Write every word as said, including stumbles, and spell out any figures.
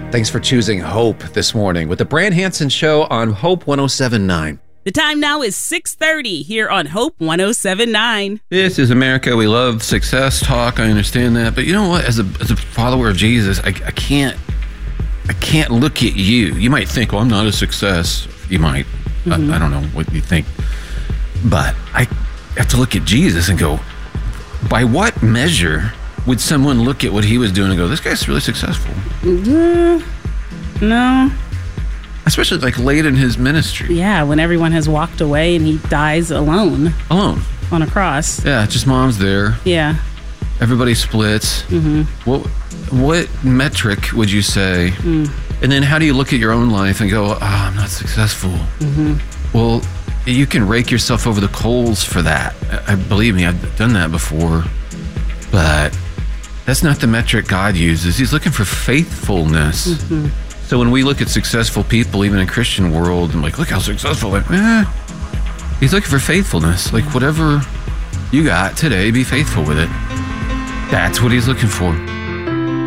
Thanks for choosing Hope this morning with the Brand Hansen Show on Hope one oh seven point nine. The time now is six thirty here on Hope one oh seven point nine. This is America. We love success talk. I understand that. But you know what? As a, as a follower of Jesus, I, I can't I can't look at you. You might think, well, I'm not a success. You might. Mm-hmm. I, I don't know what you think. But I have to look at Jesus and go, by what measure would someone look at what he was doing and go, this guy's really successful? Mm-hmm. No. Especially like late in his ministry. Yeah, when everyone has walked away and he dies alone. Alone. On a cross. Yeah, just mom's there. Yeah. Everybody splits. Mm-hmm. What, what metric would you say? Mm. And then how do you look at your own life and go, oh, I'm not successful? Mm-hmm. Well, you can rake yourself over the coals for that. I, I believe me, I've done that before. But that's not the metric God uses. He's looking for faithfulness. Mm-hmm. So when we look at successful people, even in Christian world, I'm like, look how successful. Like, eh. He's looking for faithfulness. Like, whatever you got today, be faithful with it. That's what he's looking for.